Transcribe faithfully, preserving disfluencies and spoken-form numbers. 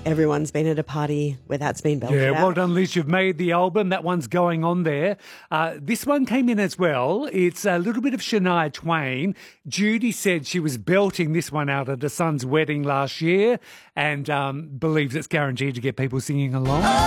Everyone's been at a party where that's been belted Yeah, out. well done, Liz. You've made the album. That one's going on there. Uh, this one came in as well. It's a little bit of Shania Twain. Judy said she was belting this one out at her son's wedding last year and um, believes it's guaranteed to get people singing along.